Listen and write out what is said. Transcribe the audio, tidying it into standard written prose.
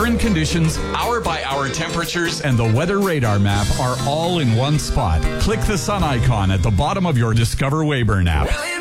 current conditions, hour-by-hour temperatures, and the weather radar map are all in one spot. Click the sun icon at the bottom of your Discover Weyburn app.